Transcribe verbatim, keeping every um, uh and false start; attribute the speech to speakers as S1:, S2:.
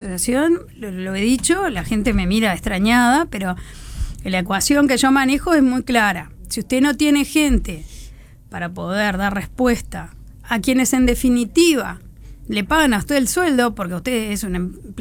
S1: asociación, lo, lo he dicho, la gente me mira extrañada, pero la ecuación que yo manejo es muy clara. Si usted no tiene gente para poder dar respuesta a quienes en definitiva le pagan a usted el sueldo, porque usted es un empleado